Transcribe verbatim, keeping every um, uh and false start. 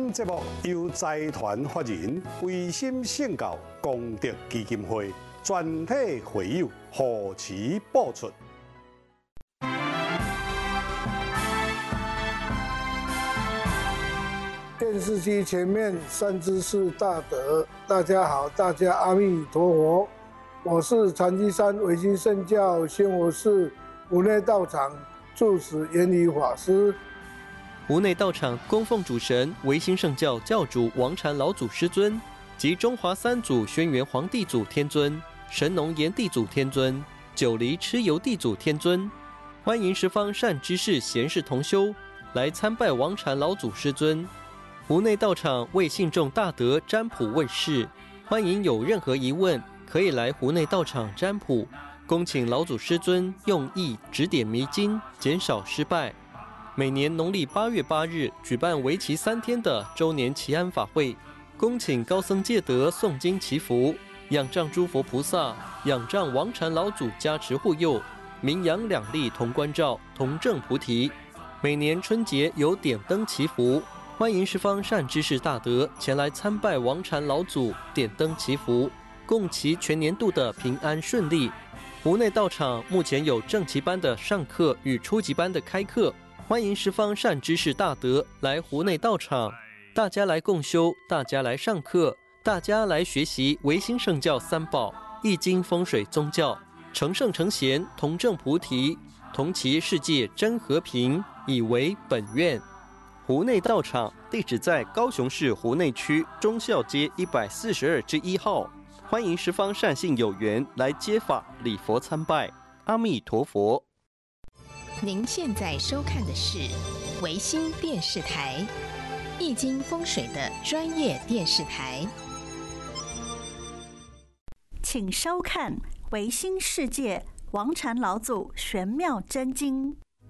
本节目由财团法人维新圣教功德基金会全体会友护持播出。 电视机前面善知识大德，大家好，大家阿弥陀佛。我是禅机山维新圣教宣活寺湖内道场住持圆仪法师。 湖内道场供奉主神维新圣教教主王禅老祖师尊及中华三祖轩辕皇帝祖天尊、神农炎帝祖天尊、九黎蚩尤帝祖天尊。欢迎十方善知识贤士同修来参拜王禅老祖师尊。湖内道场为信众大德占卜问事，欢迎有任何疑问可以来湖内道场占卜，恭请老祖师尊用意指点迷津，减少失败。每年农历八月八日举办为期三天的周年祈安法会，恭请高僧戒德诵经祈福，仰仗诸佛菩萨，仰仗王禅老祖加持护佑，名扬两利同关照，同证菩提。每年春节有点灯祈福，欢迎十方善知识大德前来参拜王禅老祖，点灯祈福，共祈全年度的平安顺利。湖内道场目前有正期班的上课与初级班的开课，欢迎十方善知识大德来湖内道场，大家来共修，大家来上课，大家来学习维新圣教三宝、易经风水宗教，成圣成贤，同证菩提，同祈世界真和平，以为本愿。湖内道场地址在高雄市湖内区忠孝街一百四十二之一号，欢迎十方善信有缘来接法礼佛参拜。阿弥陀佛。 您现在收看的是维新电视台，易经风水的专业电视台。 请收看维新世界王禅老祖玄妙真经。